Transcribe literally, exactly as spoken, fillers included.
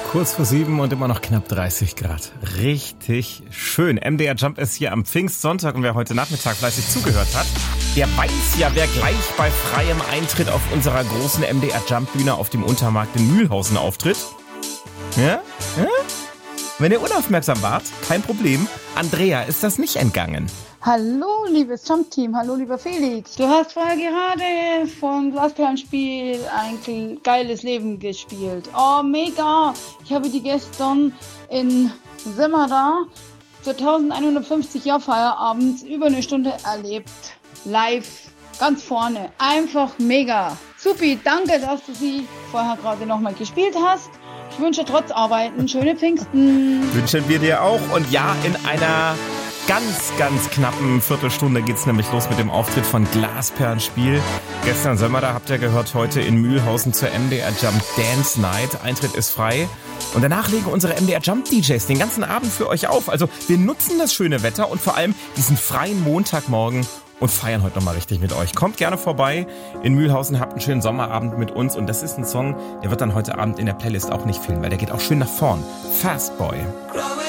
Kurz vor sieben und immer noch knapp dreißig Grad. Richtig schön. M D R Jump ist hier am Pfingstsonntag und wer heute Nachmittag fleißig zugehört hat, der weiß ja, wer gleich bei freiem Eintritt auf unserer großen M D R Jump Bühne auf dem Untermarkt in Mühlhausen auftritt. Ja? Ja? Wenn ihr unaufmerksam wart, kein Problem. Andrea ist das nicht entgangen. Hallo, liebes Jump-Team. Hallo, lieber Felix. Du hast vorher gerade vom Glasperlenspiel ein geiles Leben gespielt. Oh, mega. Ich habe die gestern in Semmera zur elfhundertfünfzig Jahr Feier abends über eine Stunde erlebt. Live, ganz vorne. Einfach mega. Supi, danke, dass du sie vorher gerade nochmal gespielt hast. Ich wünsche trotz Arbeiten schöne Pfingsten. Wünschen wir dir auch. Und ja, in einer ganz, ganz knappen Viertelstunde geht's nämlich los mit dem Auftritt von Glasperlenspiel. Gestern Sommer, da habt ihr gehört, heute in Mühlhausen zur M D R Jump Dance Night. Eintritt ist frei. Und danach legen unsere M D R Jump D Js den ganzen Abend für euch auf. Also wir nutzen das schöne Wetter und vor allem diesen freien Montagmorgen und feiern heute nochmal richtig mit euch. Kommt gerne vorbei in Mühlhausen, habt einen schönen Sommerabend mit uns. Und das ist ein Song, der wird dann heute Abend in der Playlist auch nicht fehlen, weil der geht auch schön nach vorn. Fast Boy.